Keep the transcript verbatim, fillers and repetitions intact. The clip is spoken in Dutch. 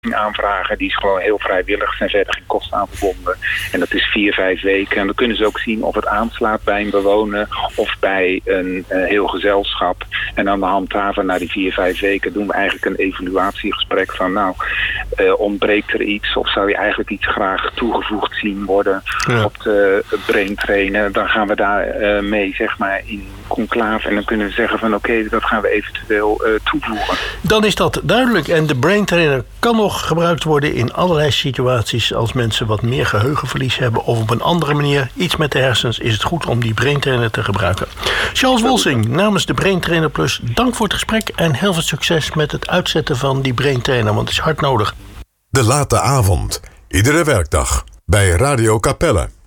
aanvragen. Die is gewoon heel vrijwillig. Er zijn verder geen kosten aan verbonden. En dat is vier, vijf weken. En dan kunnen ze ook zien of het aanslaat bij een bewoner of bij een uh, heel gezelschap. En aan de hand daarvan, na die vier, vijf weken, doen we eigenlijk een evaluatiegesprek van nou, uh, ontbreekt er iets of zou je eigenlijk iets graag toegevoegd zien worden ja. op de brain trainen. Dan gaan we daar uh, mee, zeg maar, in conclave en dan kunnen we zeggen van oké, okay, dat gaan we eventueel uh, toevoegen. Dan is dat duidelijk en de brain trainer kan nog gebruikt worden in allerlei situaties als mensen wat meer geheugenverlies hebben of op een andere manier iets met de hersens is het goed om die brain trainer te gebruiken. Charles Wolsing namens de Brain Trainer Plus, dank voor het gesprek en heel veel succes met het uitzetten van die brain trainer, want het is hard nodig. De Late Avond, iedere werkdag bij Radio Capelle.